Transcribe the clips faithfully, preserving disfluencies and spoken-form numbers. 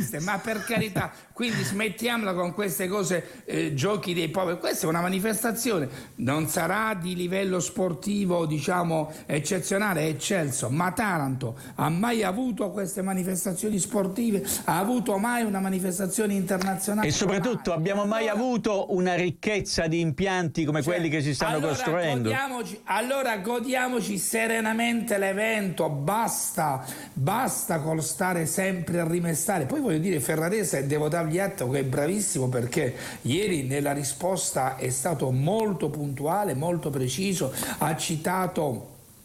esiste, ma per carità, quindi smettiamola con queste cose, eh, giochi dei poveri. Questa è una manifestazione, non sarà di livello sportivo, diciamo, eccezionale, eccelso, ma Taranto ha mai avuto queste manifestazioni sportive? Ha avuto mai una manifestazione internazionale? E soprattutto abbiamo mai allora, avuto una ricchezza di impianti come cioè, quelli che si stanno allora costruendo? Godiamoci, allora godiamoci serenamente l'evento, basta, basta col stare sempre a rimestare. Poi voglio dire, Ferrarese, devo dargli atto che è bravissimo, perché ieri nella risposta è stato molto puntuale, molto preciso, ha citato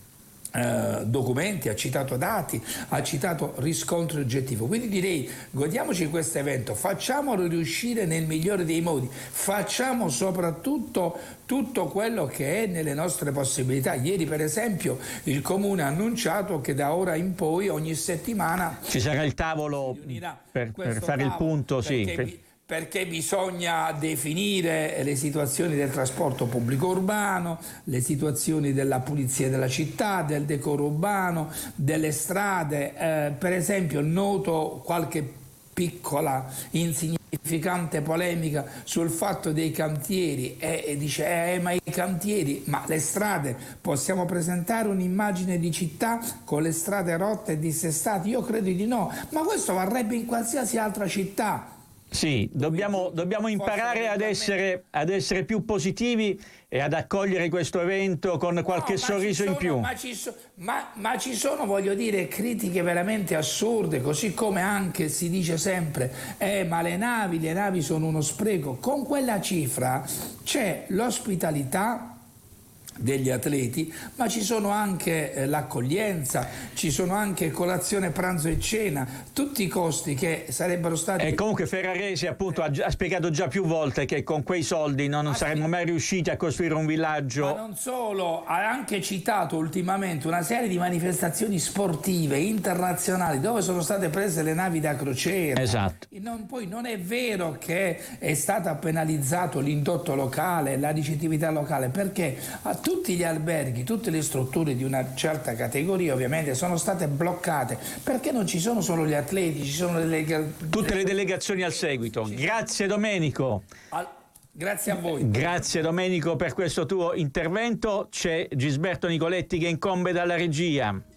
Uh, documenti, ha citato dati, ha citato riscontro oggettivo. Quindi direi, godiamoci questo evento, facciamolo riuscire nel migliore dei modi, facciamo soprattutto tutto quello che è nelle nostre possibilità. Ieri per esempio il Comune ha annunciato che da ora in poi ogni settimana ci sarà il tavolo per, per fare il punto, sì. Perché bisogna definire le situazioni del trasporto pubblico urbano, le situazioni della pulizia della città, del decoro urbano, delle strade. Eh, per esempio noto qualche piccola insignificante polemica sul fatto dei cantieri e, e dice eh, ma i cantieri, ma le strade, possiamo presentare un'immagine di città con le strade rotte e dissestate? Io credo di no, ma questo varrebbe in qualsiasi altra città. Sì, dobbiamo, dobbiamo imparare ad essere, ad essere più positivi e ad accogliere questo evento con qualche no, sorriso sono, in più. Ma ci, so, ma, ma ci sono, voglio dire, critiche veramente assurde, così come anche si dice sempre, eh, ma le navi, le navi sono uno spreco. Con quella cifra c'è l'ospitalità degli atleti, ma ci sono anche eh, l'accoglienza, ci sono anche colazione, pranzo e cena, tutti i costi che sarebbero stati... E comunque Ferrarese appunto ha, ha spiegato già più volte che con quei soldi no, non ah, saremmo sì. mai riusciti a costruire un villaggio. Ma non solo, ha anche citato ultimamente una serie di manifestazioni sportive internazionali dove sono state prese le navi da crociera. Esatto. Non, poi non è vero che è stato penalizzato l'indotto locale, la ricettività locale, perché a tutti gli alberghi, tutte le strutture di una certa categoria ovviamente sono state bloccate, perché non ci sono solo gli atleti, ci sono le lega... tutte le delegazioni al seguito. Grazie Domenico. Al... Grazie a voi. Grazie Domenico per questo tuo intervento. C'è Gisberto Nicoletti che incombe dalla regia.